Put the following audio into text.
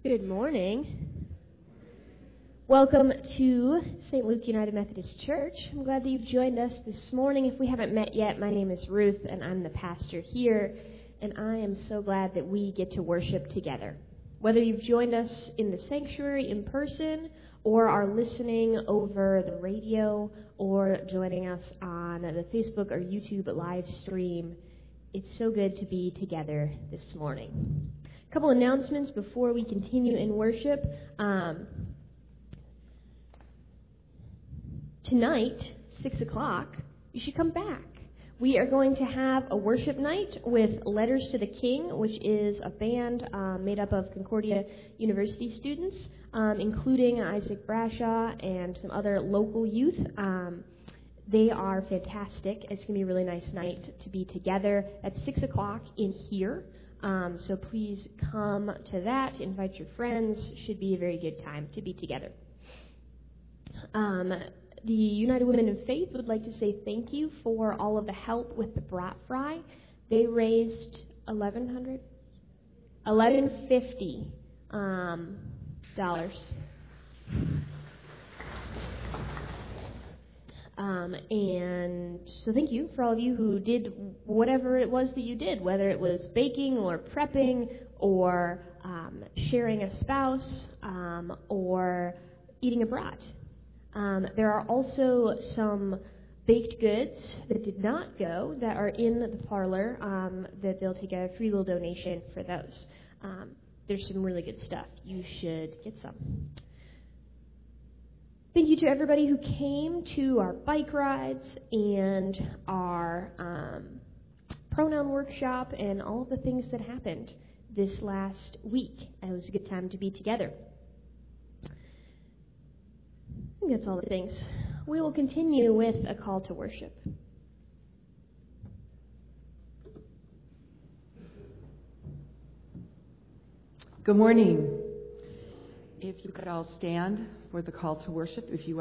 Good morning. Welcome to St. Luke United Methodist Church. I'm glad that you've joined us this morning. If we haven't met yet, my name is Ruth, and I'm the pastor here, and I am so glad that we get to worship together. Whether you've joined us in the sanctuary in person, or are listening over the radio, or joining us on the Facebook or YouTube live stream, it's so good to be together this morning. A couple announcements before we continue in worship. Tonight, 6 o'clock, you should come back. We are going to have a worship night with Letters to the King, which is a band made up of Concordia University students, including Isaac Brashaw and some other local youth. They are fantastic. It's going to be a really nice night to be together at 6 o'clock in here. So please come to that. Invite your friends. Should be a very good time to be together. The United Women in Faith would like to say thank you for all of the help with the brat fry. They raised $1,150 dollars. And so thank you for all of you who did whatever it was that you did, whether it was baking or prepping or sharing a spouse or eating a brat. There are also some baked goods that did not go that are in the parlor that they'll take a free little donation for those. There's some really good stuff. You should get some. Thank you to everybody who came to our bike rides and our pronoun workshop and all of the things that happened this last week. It was a good time to be together. I think that's all the things. We will continue with a call to worship. Good morning. If you could all stand for the call to worship, if you are